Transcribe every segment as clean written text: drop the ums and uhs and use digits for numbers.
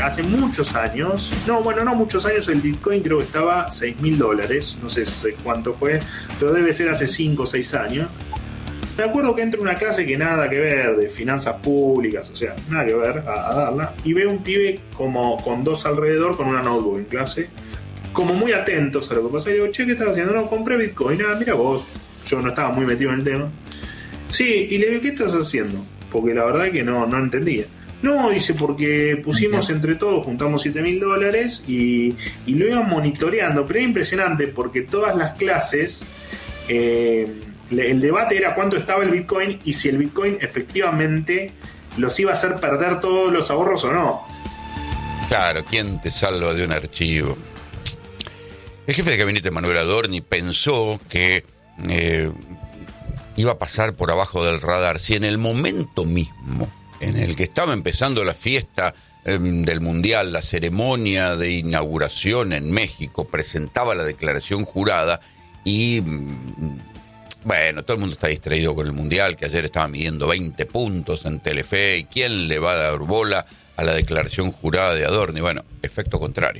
hace muchos años, no muchos años, el Bitcoin creo que estaba $6.000, no sé cuánto fue, pero debe ser hace 5 o 6 años. Me acuerdo que entro a una clase que nada que ver, de finanzas públicas, o sea, nada que ver, a darla, y veo un pibe como con 2 alrededor, con una notebook en clase, como muy atentos a lo que pasa, y digo, che, ¿qué estás haciendo? No, compré Bitcoin. Mira vos, yo no estaba muy metido en el tema. Sí, y le digo, ¿qué estás haciendo? Porque la verdad es que no entendía. No, dice, porque pusimos entre todos, juntamos $7.000 y lo iban monitoreando, pero era impresionante porque todas las clases... el debate era cuánto estaba el Bitcoin y si el Bitcoin efectivamente los iba a hacer perder todos los ahorros o no. Claro, ¿quién te salva de un archivo? El jefe de gabinete Manuel Adorni pensó que iba a pasar por abajo del radar. Si en el momento mismo en el que estaba empezando la fiesta del Mundial, la ceremonia de inauguración en México, presentaba la declaración jurada y... Bueno, todo el mundo está distraído con el Mundial, que ayer estaba midiendo 20 puntos en Telefe, y ¿quién le va a dar bola a la declaración jurada de Adorni? Bueno, efecto contrario.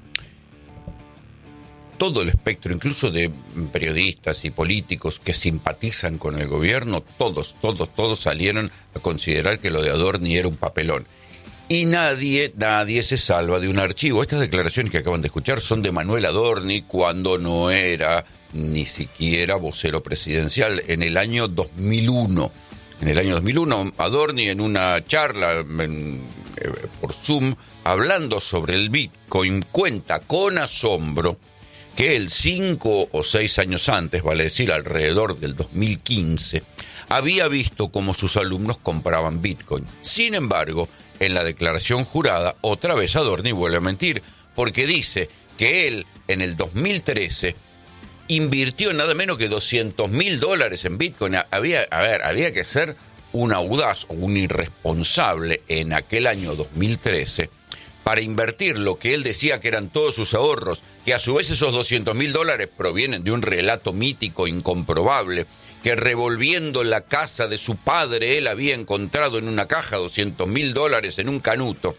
Todo el espectro, incluso de periodistas y políticos que simpatizan con el gobierno, todos salieron a considerar que lo de Adorni era un papelón. Y nadie se salva de un archivo. Estas declaraciones que acaban de escuchar son de Manuel Adorni cuando no era ni siquiera vocero presidencial, en el año 2001. En el año 2001, Adorni en una charla por Zoom, hablando sobre el Bitcoin, cuenta con asombro que él 5 o 6 años antes, vale decir alrededor del 2015, había visto cómo sus alumnos compraban Bitcoin. Sin embargo, en la declaración jurada, otra vez Adorni vuelve a mentir, porque dice que él en el 2013 invirtió nada menos que $200.000 en Bitcoin. Había que ser un audaz o un irresponsable en aquel año 2013 para invertir lo que él decía que eran todos sus ahorros, que a su vez esos $200.000 provienen de un relato mítico incomprobable, que revolviendo la casa de su padre él había encontrado en una caja $200.000 en un canuto.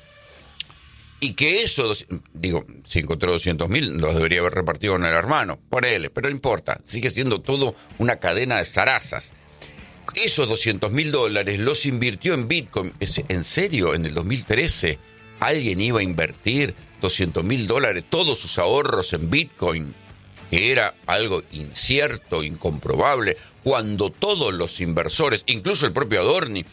Y que eso, si encontró 200.000, los debería haber repartido con el hermano, ponele, pero no importa, sigue siendo todo una cadena de zarazas. Esos $200.000 los invirtió en Bitcoin. ¿En serio? ¿En el 2013 alguien iba a invertir $200.000, todos sus ahorros en Bitcoin? Que era algo incierto, incomprobable, cuando todos los inversores, incluso el propio Adorni,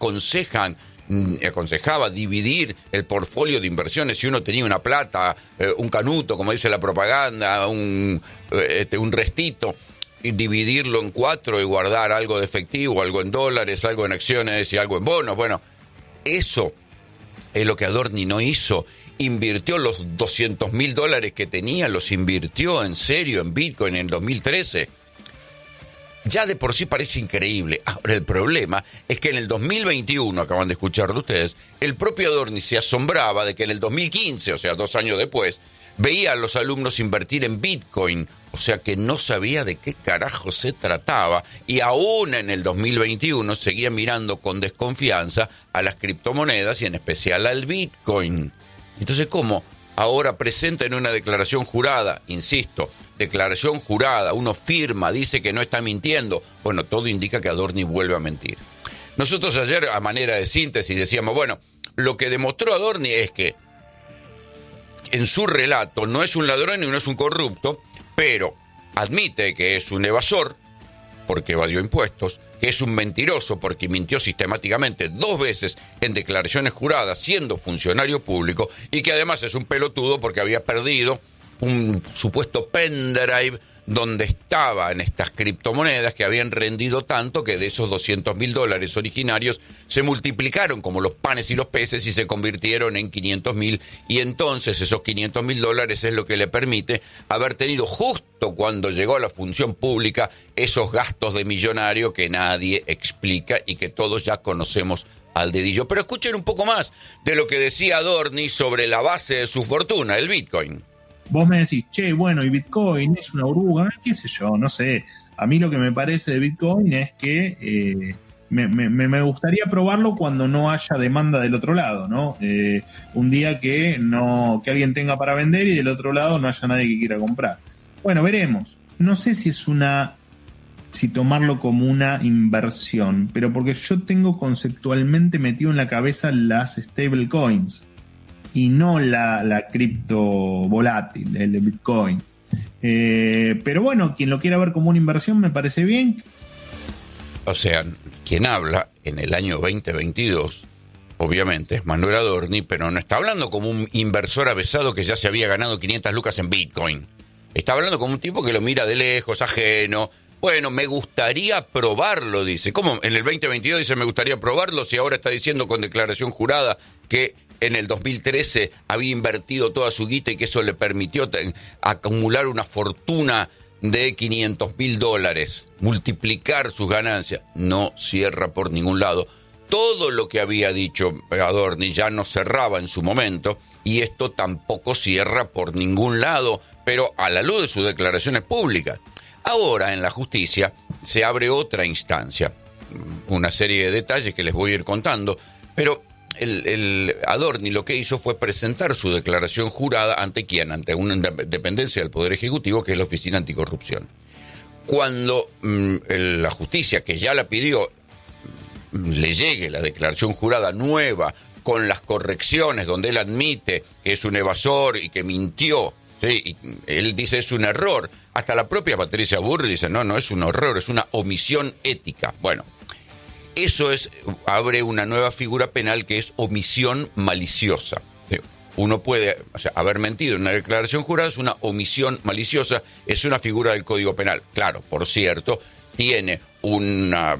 aconsejaba dividir el portfolio de inversiones. Si uno tenía una plata, un canuto, como dice la propaganda, un restito, y dividirlo en 4 y guardar algo de efectivo, algo en dólares, algo en acciones y algo en bonos. Bueno, eso es lo que Adorni no hizo. Invirtió los $200.000 que tenía, los invirtió en serio en Bitcoin en 2013. Ya de por sí parece increíble. Ahora, el problema es que en el 2021, acaban de escucharlo ustedes, el propio Adorni se asombraba de que en el 2015, o sea, 2 años después, veía a los alumnos invertir en Bitcoin, o sea que no sabía de qué carajo se trataba, y aún en el 2021 seguía mirando con desconfianza a las criptomonedas y en especial al Bitcoin. Entonces, ¿cómo? Ahora presenta en una declaración jurada, insisto, declaración jurada, uno firma, dice que no está mintiendo. Bueno, todo indica que Adorni vuelve a mentir. Nosotros ayer, a manera de síntesis, decíamos, bueno, lo que demostró Adorni es que en su relato no es un ladrón y no es un corrupto, pero admite que es un evasor, porque evadió impuestos, que es un mentiroso porque mintió sistemáticamente 2 veces en declaraciones juradas siendo funcionario público, y que además es un pelotudo porque había perdido un supuesto pendrive donde estaban estas criptomonedas que habían rendido tanto que de esos $200.000 originarios se multiplicaron como los panes y los peces y se convirtieron en 500.000, y entonces esos $500.000 es lo que le permite haber tenido justo cuando llegó a la función pública esos gastos de millonario que nadie explica y que todos ya conocemos al dedillo. Pero escuchen un poco más de lo que decía Adorni sobre la base de su fortuna, el Bitcoin. Vos me decís, che, bueno, y Bitcoin es una burbuja, qué sé yo, no sé. A mí lo que me parece de Bitcoin es que me gustaría probarlo cuando no haya demanda del otro lado, ¿no? Un día que alguien tenga para vender y del otro lado no haya nadie que quiera comprar. Bueno, veremos. No sé si tomarlo como una inversión, pero porque yo tengo conceptualmente metido en la cabeza las stablecoins y no la cripto volátil, el Bitcoin. Pero bueno, quien lo quiera ver como una inversión me parece bien. O sea, quien habla en el año 2022, obviamente, es Manuel Adorni, pero no está hablando como un inversor avesado que ya se había ganado 500 lucas en Bitcoin. Está hablando como un tipo que lo mira de lejos, ajeno. Bueno, me gustaría probarlo, dice. ¿Cómo? En el 2022 dice me gustaría probarlo, si ahora está diciendo con declaración jurada que en el 2013 había invertido toda su guita y que eso le permitió acumular una fortuna de $500,000, multiplicar sus ganancias. No cierra por ningún lado. Todo lo que había dicho Adorni ya no cerraba en su momento y esto tampoco cierra por ningún lado, pero a la luz de sus declaraciones públicas. Ahora en la justicia se abre otra instancia, una serie de detalles que les voy a ir contando, pero el Adorni lo que hizo fue presentar su declaración jurada ¿ante quién? Ante una dependencia del Poder Ejecutivo, que es la Oficina Anticorrupción. Cuando la justicia, que ya la pidió, le llegue la declaración jurada nueva con las correcciones donde él admite que es un evasor y que mintió, ¿sí? Y él dice es un error. Hasta la propia Patricia Burri dice no es un error, es una omisión ética. Bueno, eso abre una nueva figura penal que es omisión maliciosa. Uno puede haber mentido en una declaración jurada, es una omisión maliciosa, es una figura del Código Penal. Claro, por cierto, tiene una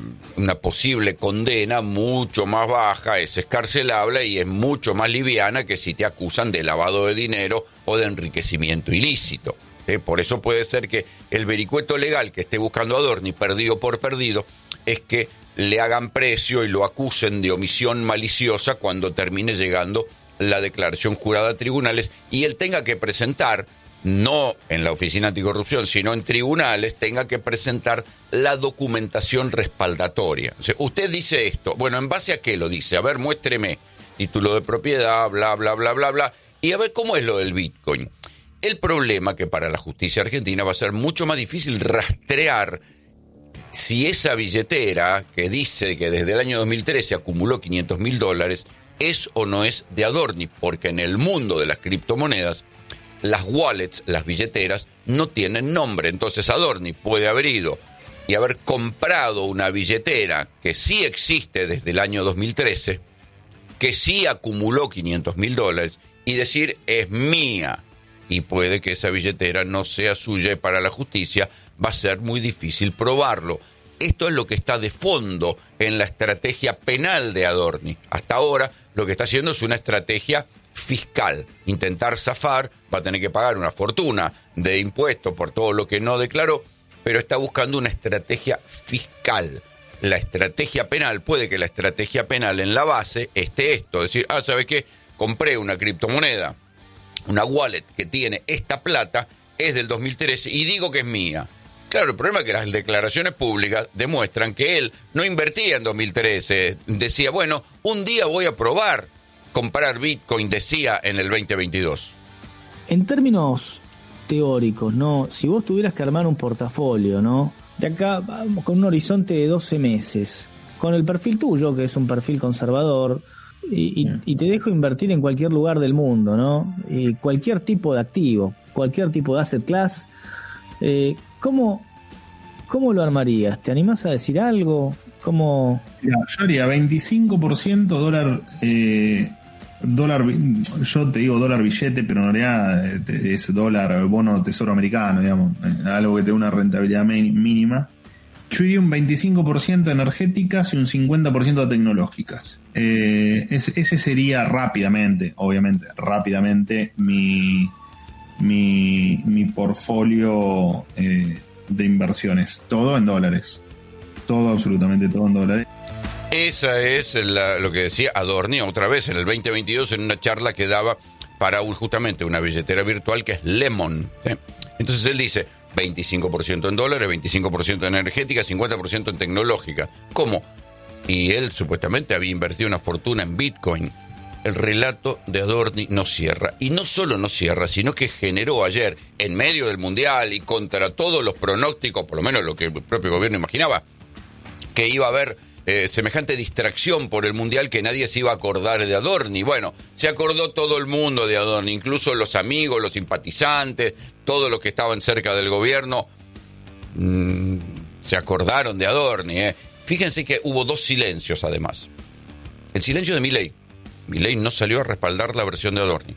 posible condena mucho más baja, es escarcelable y es mucho más liviana que si te acusan de lavado de dinero o de enriquecimiento ilícito. Por eso puede ser que el vericueto legal que esté buscando Adorni, perdido por perdido, es que le hagan precio y lo acusen de omisión maliciosa cuando termine llegando la declaración jurada a tribunales y él tenga que presentar, no en la Oficina Anticorrupción, sino en tribunales, tenga que presentar la documentación respaldatoria. O sea, usted dice esto, bueno, ¿en base a qué lo dice? A ver, muéstreme título de propiedad, bla, bla, bla, bla, bla, y a ver cómo es lo del Bitcoin. El problema que para la justicia argentina va a ser mucho más difícil rastrear si esa billetera que dice que desde el año 2013 acumuló $500,000 es o no es de Adorni, porque en el mundo de las criptomonedas, las wallets, las billeteras, no tienen nombre. Entonces Adorni puede haber ido y haber comprado una billetera que sí existe desde el año 2013, que sí acumuló $500,000 y decir es mía. Y puede que esa billetera no sea suya y para la justicia va a ser muy difícil probarlo. Esto es lo que está de fondo en la estrategia penal de Adorni. Hasta ahora lo que está haciendo es una estrategia fiscal. Intentar zafar, va a tener que pagar una fortuna de impuestos por todo lo que no declaró, pero está buscando una estrategia fiscal. La estrategia penal, puede que la estrategia penal en la base esté esto, decir, ¿sabes qué? Compré una criptomoneda, una wallet que tiene esta plata, es del 2013 y digo que es mía. Claro, el problema es que las declaraciones públicas demuestran que él no invertía en 2013. Decía, bueno, un día voy a probar comprar Bitcoin, decía en el 2022. En términos teóricos, ¿no? Si vos tuvieras que armar un portafolio, ¿no? De acá, con un horizonte de 12 meses, con el perfil tuyo, que es un perfil conservador, y te dejo invertir en cualquier lugar del mundo, ¿no? Y cualquier tipo de activo, cualquier tipo de asset class, ¿cómo lo armarías? ¿Te animás a decir algo? ¿Cómo? Yo haría 25% dólar, yo te digo dólar billete, pero en realidad es dólar bono tesoro americano, digamos, algo que te dé una rentabilidad mínima. Yo iría un 25% energéticas y un 50% tecnológicas. Ese sería rápidamente mi portfolio de inversiones. Todo en dólares. Todo, absolutamente todo en dólares. Esa es lo que decía Adorni otra vez en el 2022 en una charla que daba para justamente una billetera virtual que es Lemon, ¿sí? Entonces él dice, 25% en dólares, 25% en energética, 50% en tecnológica. ¿Cómo? Y él supuestamente había invertido una fortuna en Bitcoin. El relato de Adorni no cierra. Y no solo no cierra, sino que generó ayer, en medio del Mundial y contra todos los pronósticos, por lo menos lo que el propio gobierno imaginaba, que iba a haber semejante distracción por el Mundial que nadie se iba a acordar de Adorni. Bueno, se acordó todo el mundo de Adorni, incluso los amigos, los simpatizantes, todos los que estaban cerca del gobierno, se acordaron de Adorni. Fíjense que hubo dos silencios además. El silencio de Milei. Milei no salió a respaldar la versión de Adorni.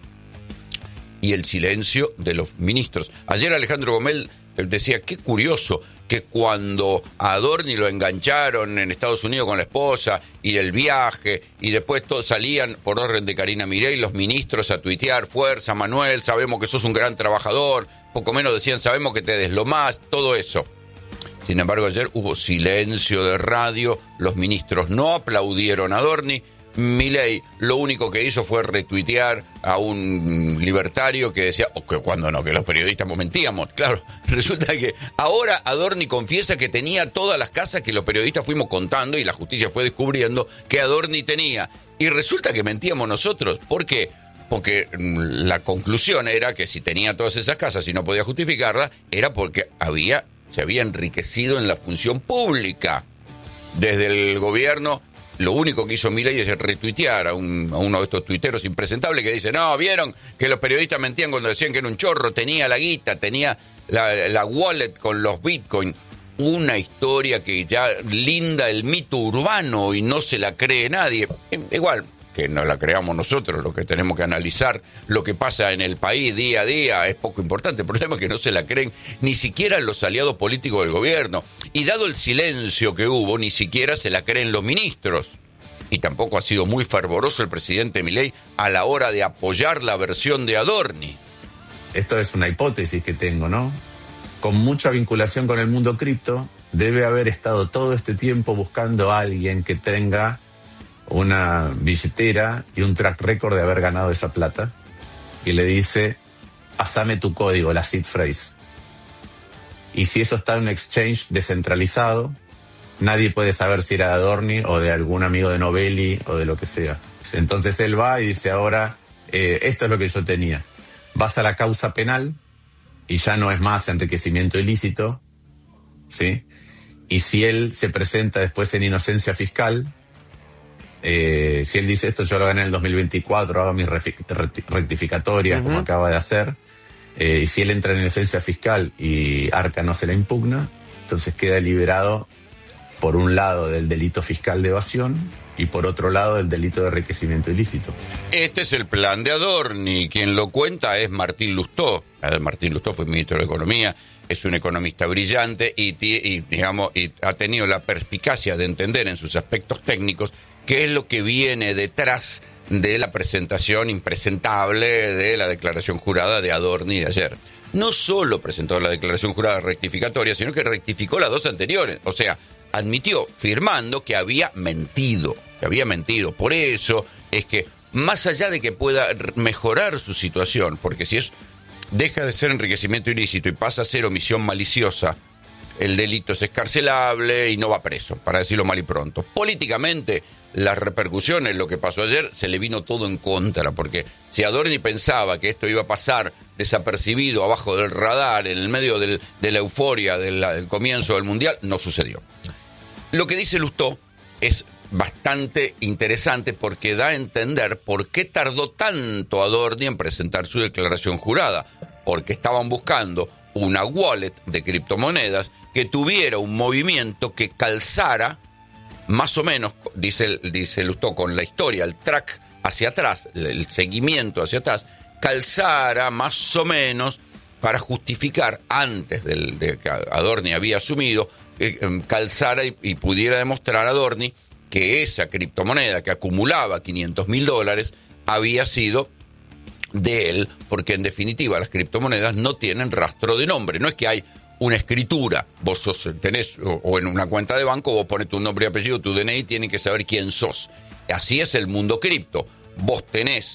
Y el silencio de los ministros. Ayer Alejandro Gomel decía, qué curioso que cuando a Adorni lo engancharon en Estados Unidos con la esposa y del viaje, y después todos salían por orden de Karina Milei los ministros a tuitear, fuerza Manuel, sabemos que sos un gran trabajador, poco menos decían, sabemos que te deslomás, todo eso. Sin embargo, ayer hubo silencio de radio, los ministros no aplaudieron a Adorni. Milei lo único que hizo fue retuitear a un libertario que decía, que cuando no, que los periodistas mentíamos. Claro, resulta que ahora Adorni confiesa que tenía todas las casas que los periodistas fuimos contando y la justicia fue descubriendo que Adorni tenía. Y resulta que mentíamos nosotros. ¿Por qué? Porque la conclusión era que si tenía todas esas casas y no podía justificarlas, era porque se había enriquecido en la función pública. Desde el gobierno, lo único que hizo Milei es retuitear a uno de estos tuiteros impresentables que dice, no, vieron que los periodistas mentían cuando decían que era un chorro, tenía la guita, tenía la wallet con los bitcoins. Una historia que ya linda el mito urbano y no se la cree nadie. Igual que no la creamos nosotros, lo que tenemos que analizar, lo que pasa en el país día a día es poco importante. El problema es que no se la creen ni siquiera los aliados políticos del gobierno. Y dado el silencio que hubo, ni siquiera se la creen los ministros. Y tampoco ha sido muy fervoroso el presidente Milei a la hora de apoyar la versión de Adorni. Esto es una hipótesis que tengo, ¿no? Con mucha vinculación con el mundo cripto, debe haber estado todo este tiempo buscando a alguien que tenga una billetera y un track record de haber ganado esa plata, y le dice, pasame tu código, la seed phrase. Y si eso está en un exchange descentralizado, nadie puede saber si era de Adorni o de algún amigo de Novelli o de lo que sea. Entonces él va y dice, ahora, esto es lo que yo tenía. Vas a la causa penal y ya no es más enriquecimiento ilícito, ¿sí? Y si él se presenta después en inocencia fiscal, si él dice esto yo lo gané en el 2024, hago mis rectificatorias como acaba de hacer, y si él entra en inocencia fiscal y Arca no se la impugna, entonces queda liberado por un lado del delito fiscal de evasión y por otro lado del delito de enriquecimiento ilícito. Este es el plan de Adorni. Quien lo cuenta es Martín Lustó. Martín Lustó fue ministro de Economía, es un economista brillante y ha tenido la perspicacia de entender en sus aspectos técnicos qué es lo que viene detrás de la presentación impresentable de la declaración jurada de Adorni de ayer. No solo presentó la declaración jurada rectificatoria, sino que rectificó las dos anteriores. O sea, admitió, firmando, que había mentido. Por eso es que, más allá de que pueda mejorar su situación, porque si deja de ser enriquecimiento ilícito y pasa a ser omisión maliciosa, el delito es excarcelable y no va preso, para decirlo mal y pronto. Políticamente, las repercusiones, lo que pasó ayer, se le vino todo en contra, porque si Adorni pensaba que esto iba a pasar desapercibido, abajo del radar, en el medio de la euforia del comienzo del Mundial, no sucedió. Lo que dice Lustó es bastante interesante porque da a entender por qué tardó tanto Adorni en presentar su declaración jurada, porque estaban buscando una wallet de criptomonedas que tuviera un movimiento que calzara más o menos, dice Lustó, con la historia, el track hacia atrás, el seguimiento hacia atrás, calzara más o menos para justificar, antes de que Adorni había asumido, calzara y pudiera demostrar a Adorni que esa criptomoneda que acumulaba $500,000 había sido de él, porque en definitiva las criptomonedas no tienen rastro de nombre. No es que hay una escritura, vos tenés, o en una cuenta de banco, vos pones tu nombre y apellido, tu DNI, tienen que saber quién sos. Así es el mundo cripto. Vos tenés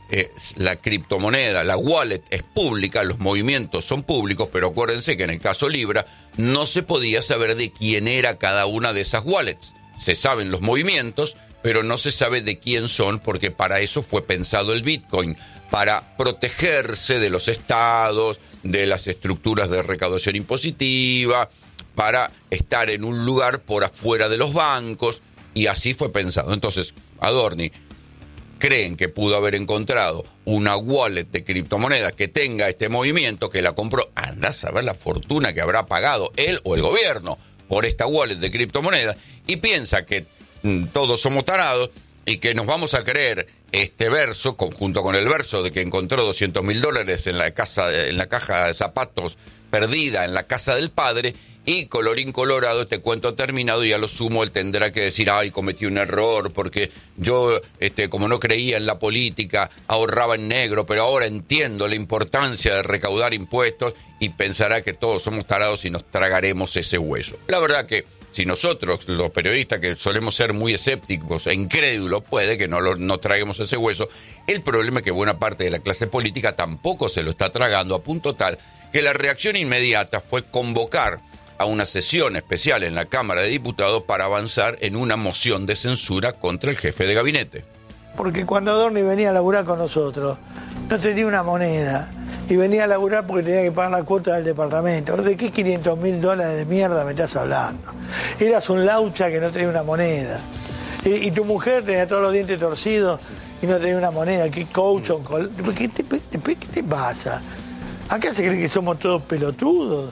la criptomoneda, la wallet es pública, los movimientos son públicos, pero acuérdense que en el caso Libra no se podía saber de quién era cada una de esas wallets. Se saben los movimientos, pero no se sabe de quién son, porque para eso fue pensado el Bitcoin, para protegerse de los estados, de las estructuras de recaudación impositiva, para estar en un lugar por afuera de los bancos, y así fue pensado. Entonces, Adorni creen que pudo haber encontrado una wallet de criptomonedas que tenga este movimiento, que la compró, anda a saber la fortuna que habrá pagado él o el gobierno por esta wallet de criptomonedas, y piensa que todos somos tarados y que nos vamos a creer este verso, junto con el verso de que encontró $200.000 en la caja de zapatos perdida en la casa del padre, y colorín colorado, este cuento terminado, y a lo sumo él tendrá que decir, ay, cometí un error, porque yo, como no creía en la política, ahorraba en negro, pero ahora entiendo la importancia de recaudar impuestos, y pensará que todos somos tarados y nos tragaremos ese hueso. La verdad que si nosotros, los periodistas, que solemos ser muy escépticos e incrédulos, puede que no traguemos ese hueso. El problema es que buena parte de la clase política tampoco se lo está tragando, a punto tal que la reacción inmediata fue convocar a una sesión especial en la Cámara de Diputados para avanzar en una moción de censura contra el jefe de gabinete. Porque cuando Adorni venía a laburar con nosotros, no tenía una moneda. Y venía a laburar porque tenía que pagar la cuota del departamento. ¿De qué $500.000 de mierda me estás hablando? Eras un laucha que no tenía una moneda. Y tu mujer tenía todos los dientes torcidos y no tenía una moneda. ¿Qué coach? ¿Qué te pasa? Acá se cree que somos todos pelotudos.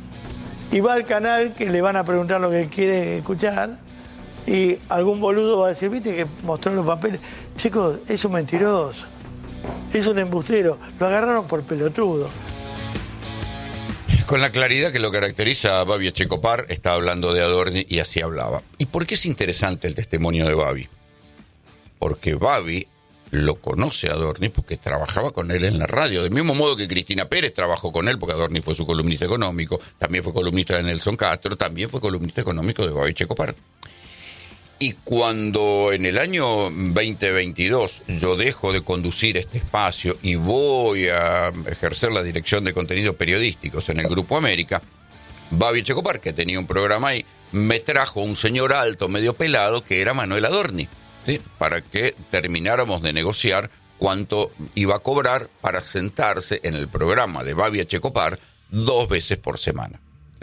Y va al canal que le van a preguntar lo que quiere escuchar, y algún boludo va a decir, viste que mostró los papeles. Chicos, es un mentiroso, es un embustero, lo agarraron por pelotudo. Con la claridad que lo caracteriza a Babi Echecopar, está hablando de Adorni y así hablaba. ¿Y por qué es interesante el testimonio de Babi? Porque Babi lo conoce a Adorni porque trabajaba con él en la radio, del mismo modo que Cristina Pérez trabajó con él, porque Adorni fue su columnista económico, también fue columnista de Nelson Castro, también fue columnista económico de Babi Echecopar. Y cuando en el año 2022 yo dejo de conducir este espacio y voy a ejercer la dirección de contenidos periodísticos en el Grupo América, Babi Echecopar, que tenía un programa ahí, me trajo un señor alto, medio pelado, que era Manuel Adorni, ¿sí? Para que termináramos de negociar cuánto iba a cobrar para sentarse en el programa de Babi Echecopar 2 veces por semana.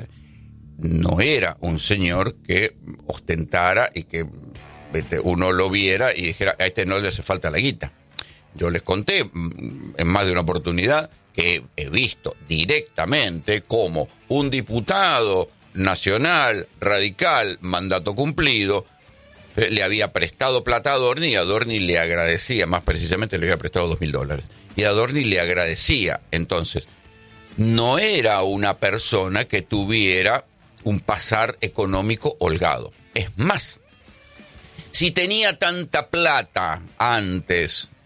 No era un señor que ostentara y que uno lo viera y dijera, a este no le hace falta la guita. Yo les conté en más de una oportunidad que he visto directamente cómo un diputado nacional, radical, mandato cumplido, le había prestado plata a Adorni, y Adorni le agradecía, más precisamente le había prestado $2.000, y Adorni le agradecía. Entonces, no era una persona que tuviera un pasar económico holgado. Es más, si tenía tanta plata antes